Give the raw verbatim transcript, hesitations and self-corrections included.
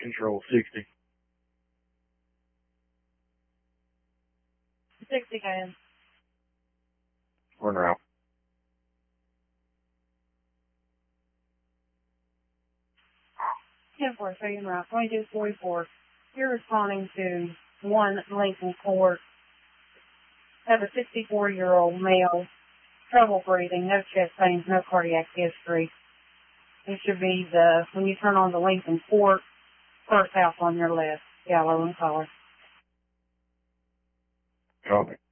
control sixty. sixty guys. We're en route. ten four, so you're en route. twenty-two forty-four. You're responding to one Lincoln Court. Have a sixty-four-year-old male, trouble breathing, no chest pains, no cardiac history. It should be the, when you turn on the Lincoln Court, first house on your left, yellow in color. Copy.